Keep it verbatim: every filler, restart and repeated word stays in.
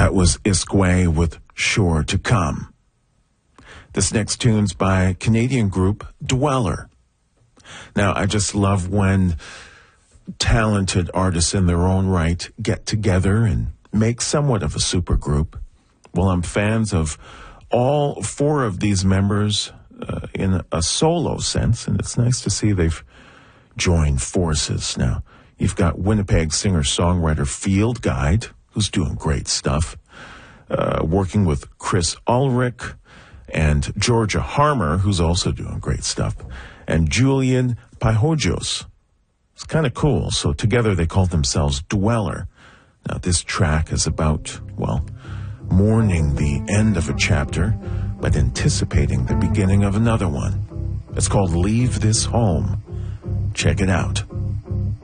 That was Iskway with Sure to Come. This next tune's by Canadian group Dweller. Now, I just love when talented artists in their own right get together and make somewhat of a supergroup. Well, I'm fans of all four of these members uh, in a solo sense, and it's nice to see they've joined forces. Now, you've got Winnipeg singer-songwriter Field Guide, who's doing great stuff, uh, working with Chris Ulrich, and Georgia Harmer, who's also doing great stuff, and Julian Pajojos. It's kind of cool. So together they call themselves Dweller. Now this track is about, well, mourning the end of a chapter, but anticipating the beginning of another one. It's called Leave This Home. Check it out.